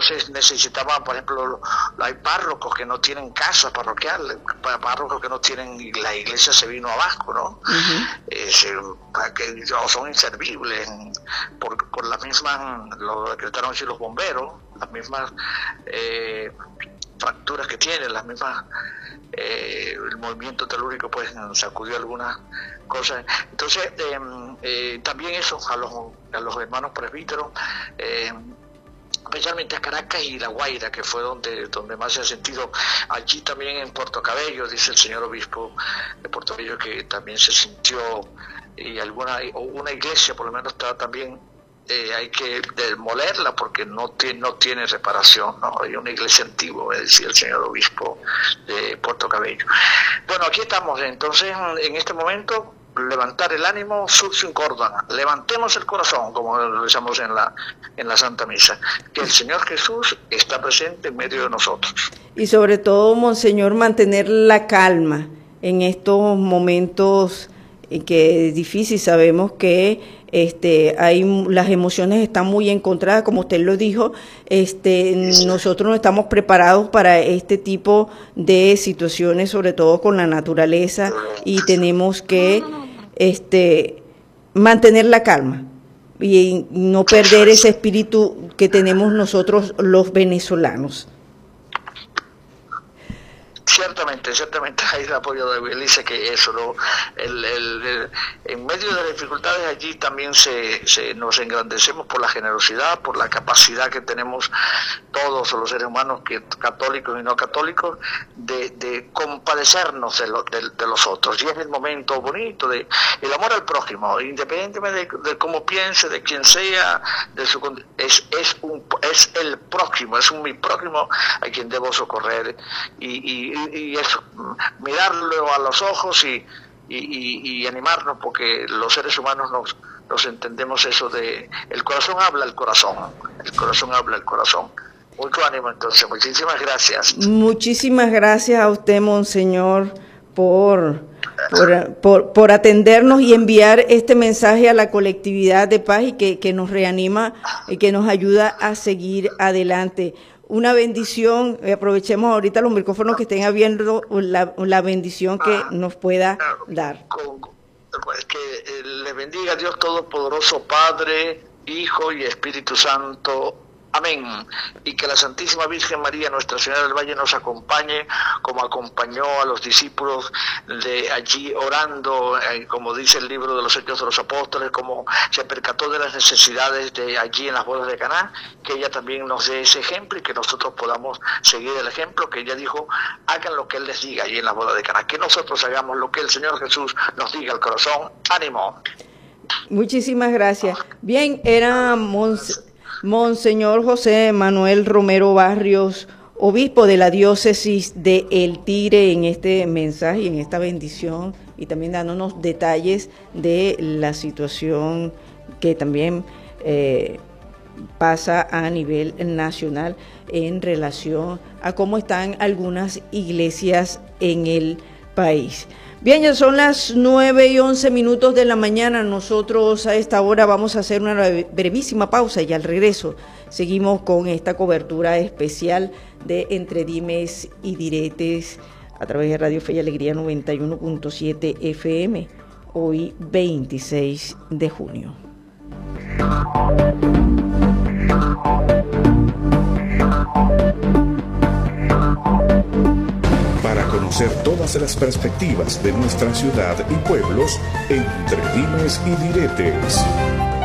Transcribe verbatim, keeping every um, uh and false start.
entonces necesitaban, por ejemplo, hay párrocos que no tienen casa parroquial, párrocos que no tienen, la iglesia se vino abajo, ¿no? Uh-huh. eh, se, que son inservibles por, por las mismas, lo decretaron así los bomberos, las mismas eh, fracturas que tienen, las mismas, eh, el movimiento telúrico pues sacudió algunas cosas. Entonces eh, eh, también eso a los, a los hermanos presbíteros, eh, especialmente a Caracas y La Guaira, que fue donde, donde más se ha sentido. Allí también en Puerto Cabello, dice el señor obispo de Puerto Cabello, que también se sintió, y alguna, o una iglesia por lo menos está también, eh, hay que demolerla porque no tiene, no tiene reparación, ¿no? Hay una iglesia antigua, decía el señor obispo de Puerto Cabello. Bueno, aquí estamos, entonces, en este momento, levantar el ánimo, succium cordona, levantemos el corazón, como lo decimos en la, en la Santa Misa, que el Señor Jesús está presente en medio de nosotros. Y sobre todo, Monseñor, mantener la calma en estos momentos que es difícil. Sabemos que este hay las emociones están muy encontradas, como usted lo dijo. Este nosotros no estamos preparados para este tipo de situaciones, sobre todo con la naturaleza, y tenemos que este mantener la calma y no perder ese espíritu que tenemos nosotros los venezolanos. Ciertamente, ciertamente hay el apoyo de Belice, que eso, ¿no? el, el, el, en medio de las dificultades allí también se, se nos engrandecemos por la generosidad, por la capacidad que tenemos todos los seres humanos, que, católicos y no católicos, de, de compadecernos de, lo, de, de los otros. Y es el momento bonito de el amor al prójimo, independientemente de, de cómo piense, de quién sea, de su, es, es, un, es el prójimo, es un mi prójimo a quien debo socorrer, y, y y eso, mirarlo a los ojos y, y, y, y animarnos, porque los seres humanos nos, nos entendemos eso de el corazón habla el corazón, el corazón habla el corazón. Mucho ánimo entonces, muchísimas gracias. Muchísimas gracias a usted, Monseñor, por, por, por, por atendernos y enviar este mensaje a la colectividad de paz, y que, que nos reanima y que nos ayuda a seguir adelante. Una bendición, aprovechemos ahorita los micrófonos que estén abriendo, la, la bendición que nos pueda dar. Que les bendiga Dios Todopoderoso, Padre, Hijo y Espíritu Santo. Amén. Y que la Santísima Virgen María, Nuestra Señora del Valle, nos acompañe como acompañó a los discípulos de allí orando, eh, como dice el libro de los Hechos de los Apóstoles, como se percató de las necesidades de allí en las bodas de Caná, que ella también nos dé ese ejemplo y que nosotros podamos seguir el ejemplo que ella dijo: hagan lo que Él les diga allí en las bodas de Caná, que nosotros hagamos lo que el Señor Jesús nos diga al corazón. ¡Ánimo! Muchísimas gracias. Bien, era Mons Monseñor José Manuel Romero Barrios, obispo de la diócesis de El Tigre, en este mensaje, en esta bendición, y también dándonos detalles de la situación que también eh, pasa a nivel nacional en relación a cómo están algunas iglesias en el país. Bien, ya son las nueve y once minutos de la mañana. Nosotros a esta hora vamos a hacer una brevísima pausa y al regreso seguimos con esta cobertura especial de Entre Dimes y Diretes a través de Radio Fe y Alegría noventa y uno punto siete F M, hoy veintiséis de junio. Para conocer todas las perspectivas de nuestra ciudad y pueblos, Entre Dimes y Diretes.